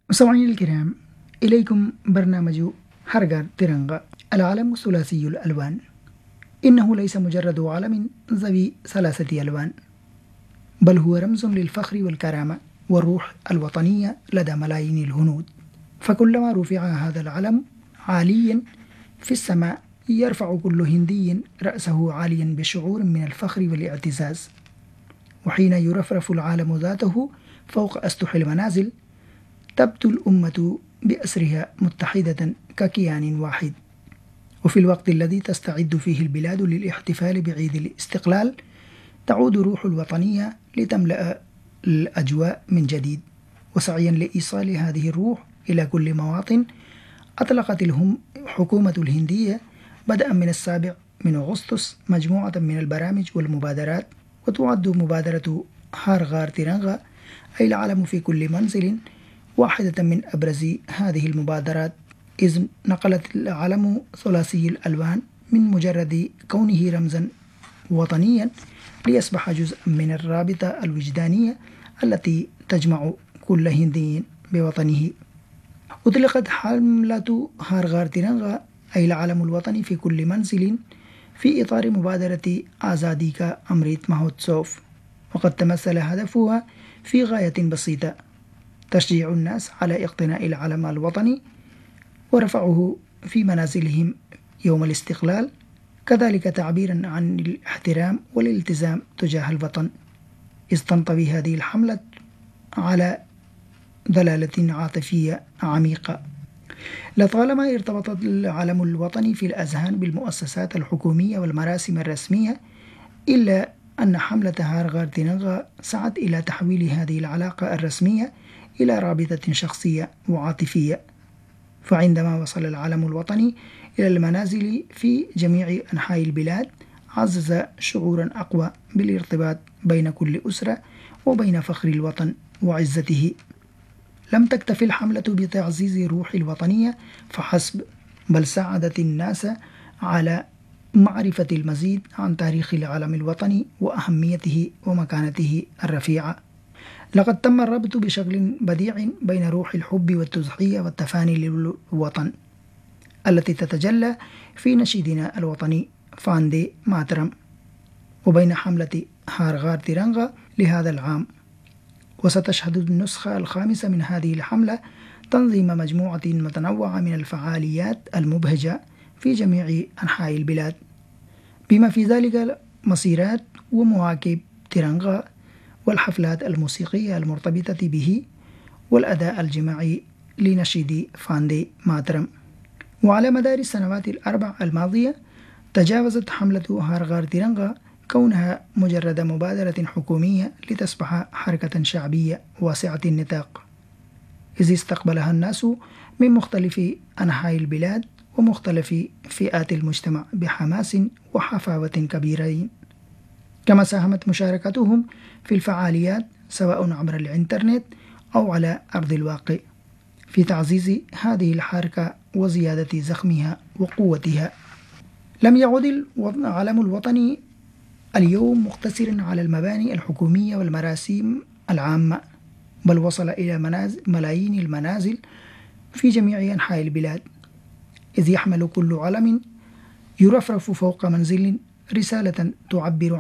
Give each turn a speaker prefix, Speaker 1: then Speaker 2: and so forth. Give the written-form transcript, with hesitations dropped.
Speaker 1: مستمعينا الكرام، إليكم برنامج هرغار تيرانغا. العلم ثلاثي الألوان، إنه ليس مجرد علم ذوي ثلاثة ألوان، بل هو رمز للفخر والكرامة والروح الوطنية لدى ملايين الهنود. فكلما رفع هذا العلم عاليا في السماء يرفع كل هندي رأسه عاليا بشعور من الفخر والاعتزاز. وحين يرفرف العالم ذاته فوق أسطح المنازل تبدو الأمة بأسرها متحدة ككيان واحد. وفي الوقت الذي تستعد فيه البلاد للاحتفال بعيد الاستقلال تعود روح الوطنية لتملأ الأجواء من جديد. وسعيا لإيصال هذه الروح إلى كل مواطن أطلقت الحكومة الهندية بدءا من 7 أغسطس مجموعة من البرامج والمبادرات، وتعد مبادرة هرغار تيرانغا أي العلم في كل منزل واحدة من أبرز هذه المبادرات، إذ نقلت العلم ثلاثي الألوان من مجرد كونه رمزا وطنيا ليصبح جزءا من الرابطة الوجدانية التي تجمع كل هندي بوطنه. أطلقت حملة هرغار تيرانغا أي العلم الوطني في كل منزل في إطار مبادرة آزادي كا أمريت مهوتسوف، وقد تمثل هدفها في غاية بسيطة: تشجيع الناس على اقتناء العلم الوطني ورفعه في منازلهم يوم الاستقلال، كذلك تعبيرا عن الاحترام والالتزام تجاه الوطن. إذ تنطوي هذه الحملة على دلالة عاطفية عميقة. لطالما ارتبط العلم الوطني في الأذهان بالمؤسسات الحكومية والمراسم الرسمية، إلا أن حملة هرغار تيرانغا سعت إلى تحويل هذه العلاقة الرسمية إلى رابطة شخصية وعاطفية. فعندما وصل العلم الوطني إلى المنازل في جميع أنحاء البلاد عزز شعورا أقوى بالارتباط بين كل أسرة وبين فخر الوطن وعزته. لم تكتف الحملة بتعزيز روح الوطنية فحسب، بل ساعدت الناس على معرفة المزيد عن تاريخ العلم الوطني وأهميته ومكانته الرفيعة. لقد تم الربط بشكل بديع بين روح الحب والتضحية والتفاني للوطن التي تتجلى في نشيدنا الوطني فاندي ماترم، وبين حملة هرغار تيرانغا لهذا العام. وستشهد النسخة 5 من هذه الحملة تنظيم مجموعة متنوعة من الفعاليات المبهجة في جميع أنحاء البلاد، بما في ذلك مسيرات ومواكب تيرانغا والحفلات الموسيقية المرتبطة به والأداء الجماعي لنشيد فاندي ماترم. وعلى مدار السنوات ال4 الماضية تجاوزت حملة هرغار تيرانغا كونها مجرد مبادرة حكومية لتصبح حركة شعبية واسعة النطاق، إذ استقبلها الناس من مختلف أنحاء البلاد ومختلف فئات المجتمع بحماس وحفاوة كبيرين. كما ساهمت مشاركتهم في الفعاليات سواء عبر الإنترنت أو على أرض الواقع في تعزيز هذه الحركة وزيادة زخمها وقوتها. لم يعد العلم الوطني اليوم مقتصرا على المباني الحكومية والمراسم العامة، بل وصل إلى ملايين المنازل في جميع أنحاء البلاد، إذ يحمل كل علم يرفرف فوق منزل رسالة تعبر